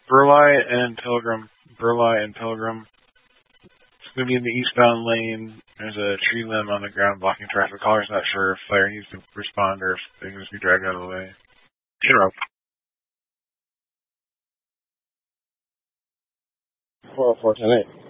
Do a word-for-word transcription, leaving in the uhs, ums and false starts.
Burleigh and Pilgrim. Burleigh and Pilgrim. It's going to be in the eastbound lane. There's a tree limb on the ground blocking traffic. Caller's not sure if fire needs to respond or if things be dragged out of the way. Zero. four oh four ten eight.